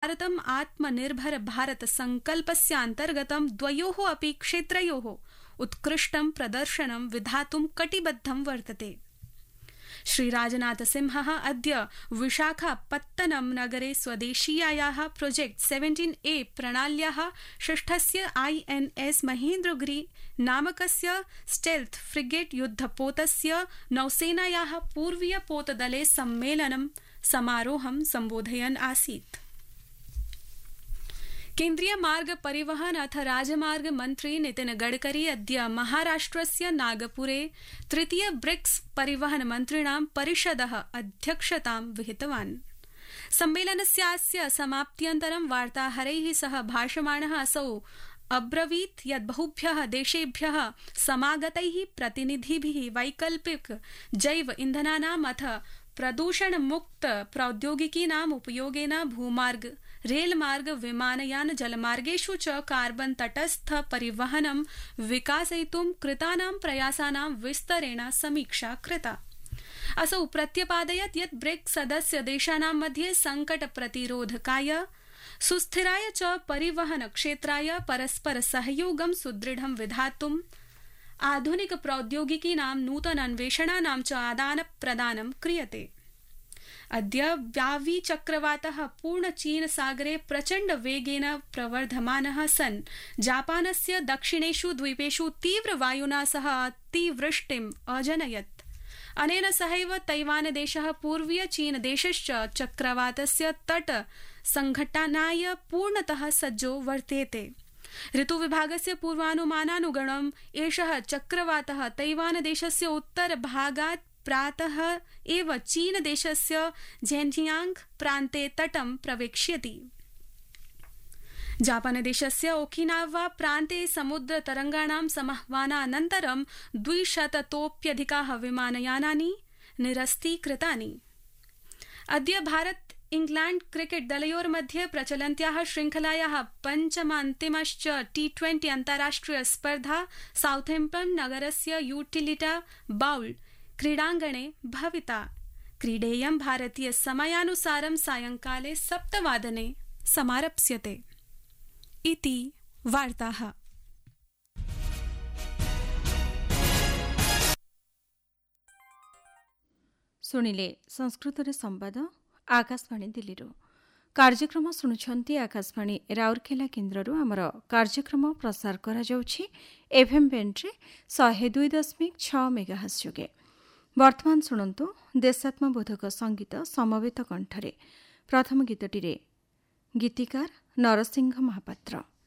भारतम् आत्मनिर्भर भारत संकल्पस्य अन्तर्गतं द्वयोः अपि क्षेत्रयोः उत्कृष्टं प्रदर्शनं विधातुं कटिबद्धं वर्तते। श्री राजनाथ सिंहः अद्य विशाखापत्तनम नगरे स्वदेशीयायाः project 17A प्रणाल्याः षष्ठस्य INS महेन्द्रगिरि नामकस्य stealth frigate युद्धपोतस्य नौसेनायाः पूर्वीयपोतदले सम्मेलनं समारोहं सम्बोधयन् आसीत्। केन्द्रीय मार्ग परिवहन अथ राजमार्ग मन्त्री नितिन गडकरी अद्य महाराष्ट्रस्य नागपुरे तृतीय ब्रिक्स परिवहन मन्त्रिणां परिषदः अध्यक्षतां विहितवान्। सम्मेलनस्यास्य समाप्त्यन्तरं वार्ताहरैः सह भाषमाणः असौ अब्रवीत् यत् बहुभ्यः देशेभ्यः समागतैः प्रतिनिधिभिः वैकल्पिक जैव इन्धनानाम् अथ प्रदूषणमुक्त प्रौद्योगिकीनाम् उपयोगेन भूमार्ग, रेलमार्ग, विमानयान, जलमार्गेषु च कार्बन तटस्थ परिवहनं विकासयितुं कृतानां प्रयासानां विस्तरेण समीक्षा कृता। असौ प्रत्यपादयत् यत् ब्रिक्स सदस्य देशानां मध्ये संकट प्रतिरोधकाय, सुस्थिराय च परिवहन क्षेत्राय परस्पर सहयोगं सुदृढं विधातुं आधुनिक प्रौद्योगिकीनां नूतन अन्वेषणानां च आदान प्रदानं क्रियते। अद्य व्यावी चक्रवातः पूर्ण चीन सागरे प्रचण्ड वेगेन प्रवर्धमानः सन् जापानस्य दक्षिणेषु द्वीपेषु तीव्र वायुना सह अतिवृष्टिम् अजनयत्। अनेन सहैव तैवान देशः पूर्वीय चीन देशश्च चक्रवातस्य तट संघटनाय पूर्णतः सज्जो वर्तेते। ऋतुविभागस्य पूर्वानुमानानुगुणम् एषः चक्रवातः तैवान देशस्य उत्तरभागात् प्रातः एव चीन देशस्य झेन्जियांग प्रान्ते तटं प्रवेक्ष्यति। जापान देशस्य ओकिनावा प्रान्ते समुद्र तरंगाणां समाह्वानानन्तरं 200तोप्यधिकाः विमानयानानि निरस्तीकृतानि। अद्य भारत इंग्लैंड क्रिकेट दलयोर्मध्ये प्रचलन्त्याः श्रृंखलायाः पञ्चमान्तिमश्च T20 अन्ताराष्ट्रिय स्पर्धा साउथैम्प्टन नगरस्य यूटिलिटा बाउल क्रीडाङ्गणे भविता। क्रीडेयं भारतीय समयानुसारं सायंकाले 7 समारप्स्यते। इति वार्ताः। शुणिले संस्कृत संवाद आकाशवाणी दिल्ली कार्यक्रम शुणुछंती आकाशवाणी राउरकेला केन्द्रରୁ आमर कार्यक्रम प्रसार करा जाउछि एफएम बैंड्रे 102.6 मेगाहर्ट्ज जोगे। वर्तमान शुणंतु देशात्मबोधक संगीत समवेत कंठरे। प्रथम गीतटिरे गीतिकार नरसिंह महापात्र।